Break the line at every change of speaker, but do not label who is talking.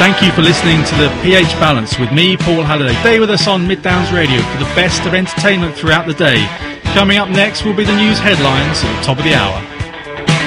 Thank you for listening to the pH Balance with me, Paul Halliday. Stay with us on Mid Downs Radio for the best of entertainment throughout the day. Coming up next will be the news headlines at the top of the hour.